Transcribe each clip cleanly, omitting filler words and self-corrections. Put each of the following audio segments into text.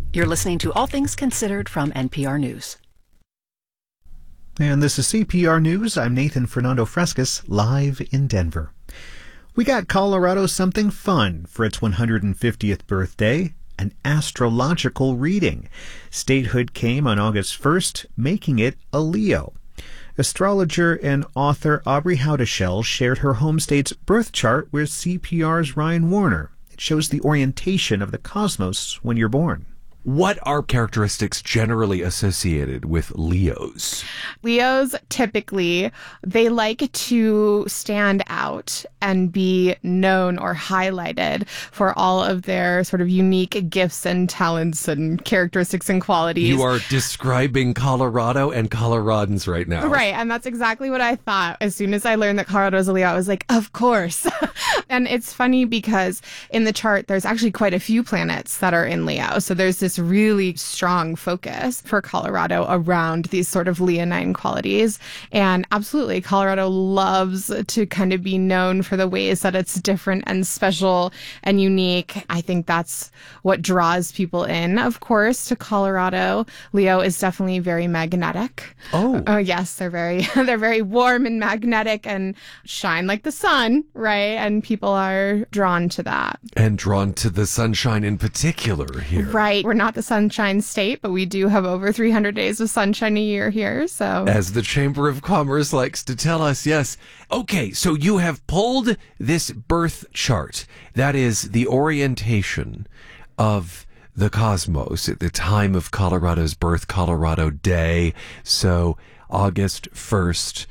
You're listening to All Things Considered from NPR News. And this is CPR News. I'm Nathan Fernando Frescas, live in Denver. We got Colorado something fun for its 150th birthday, an astrological reading. Statehood came on August 1st, making it a Leo. Astrologer and author Aubrey Howdeshell shared her home state's birth chart with CPR's Ryan Warner. It shows the orientation of the cosmos when you're born. What are characteristics generally associated with Leos? Leos, typically, they like to stand out and be known or highlighted for all of their sort of unique gifts and talents and characteristics and qualities. You are describing Colorado and Coloradans right now. Right, and that's exactly what I thought. As soon as I learned that Colorado is a Leo, I was like, of course. And it's funny because in the chart, there's actually quite a few planets that are in Leo. So there's this really strong focus for Colorado around these sort of leonine qualities. And absolutely, Colorado loves to kind of be known for the ways that it's different and special and unique. I think that's what draws people in, of course, to Colorado. Leo is definitely very magnetic. Oh, yes, they're very warm and magnetic and shine like the sun, right? And people are drawn to that. And drawn to the sunshine in particular here. Right. We're not the sunshine state, but we do have over 300 days of sunshine a year here. So, as the Chamber of Commerce likes to tell us, yes. Okay, so you have pulled this birth chart. That is the orientation of the cosmos at the time of Colorado's birth, Colorado Day. So August 1st,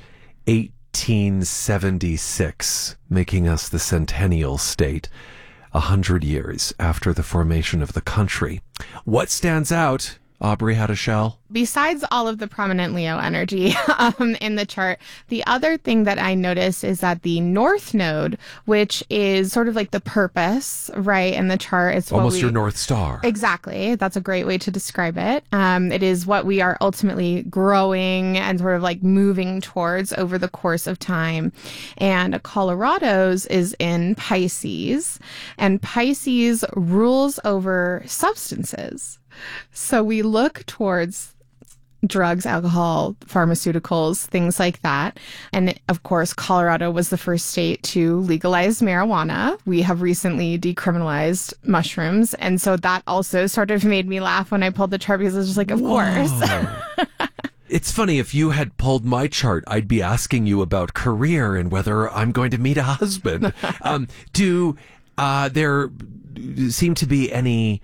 1876, making us the centennial state, 100 years after the formation of the country. What stands out, Aubrey Howdeshell? Besides all of the prominent Leo energy in the chart, the other thing that I noticed is that the North Node, which is sort of like the purpose, right, in the chart, it's almost your North Star. Exactly. That's a great way to describe it. It is what we are ultimately growing and sort of like moving towards over the course of time. And Colorado's is in Pisces, and Pisces rules over substances. So we look towards drugs, alcohol, pharmaceuticals, things like that. And of course, Colorado was the first state to legalize marijuana. We have recently decriminalized mushrooms. And so that also sort of made me laugh when I pulled the chart because I was just like, of course. It's funny, if you had pulled my chart, I'd be asking you about career and whether I'm going to meet a husband. Do there seem to be any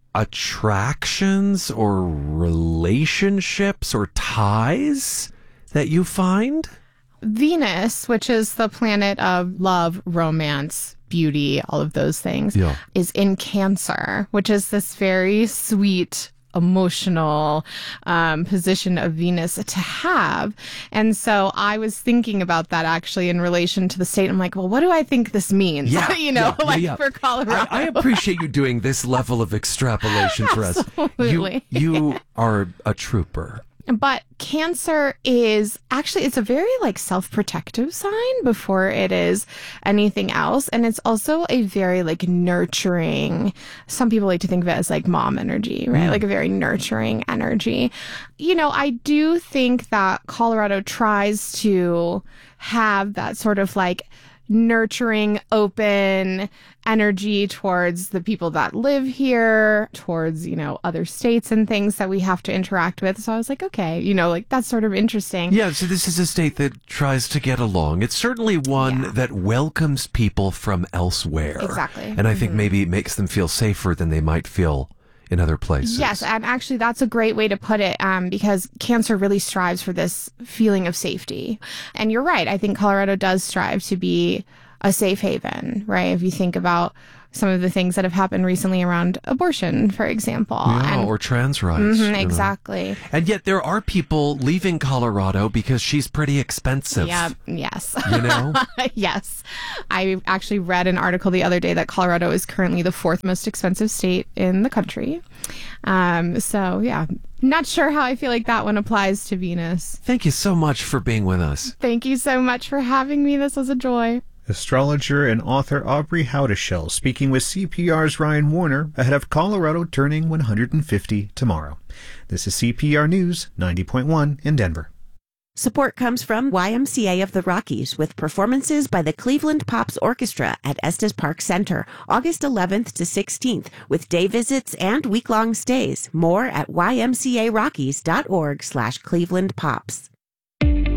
attractions or relationships or ties that you find? Venus, which is the planet of love, romance, beauty, all of those things, is in Cancer, which is this very sweet, emotional position of Venus to have. And so I was thinking about that actually in relation to the state. I'm like, well, what do I think this means? For Colorado. I appreciate you doing this level of extrapolation for us. You are a trooper. But Cancer is actually, it's a very like self-protective sign before it is anything else. And it's also a very like nurturing, some people like to think of it as like mom energy, right? Like a very nurturing energy. You know, I do think that Colorado tries to have that sort of like nurturing, open energy towards the people that live here, towards, you know, other states and things that we have to interact with. So I was like, okay, you know, like that's sort of interesting. Yeah, so this is a state that tries to get along. It's certainly one that welcomes people from elsewhere. Exactly. And I think maybe it makes them feel safer than they might feel in other places. Yes, and actually that's a great way to put it because Cancer really strives for this feeling of safety. And you're right, I think Colorado does strive to be a safe haven, right? If you think about some of the things that have happened recently around abortion, for example. Or trans rights. Exactly. And yet there are people leaving Colorado because she's pretty expensive. Yeah, yes. You know? Yes. I actually read an article the other day that Colorado is currently the 4th most expensive state in the country. So, yeah, not sure how I feel like that one applies to Venus. Thank you so much for being with us. Thank you so much for having me. This was a joy. Astrologer and author Aubrey Howdeshell speaking with CPR's Ryan Warner ahead of Colorado turning 150 tomorrow. This is CPR News 90.1 in Denver. Support comes from YMCA of the Rockies with performances by the Cleveland Pops Orchestra at Estes Park Center, August 11th to 16th, with day visits and week-long stays. More at ymcarockies.org/Cleveland Pops.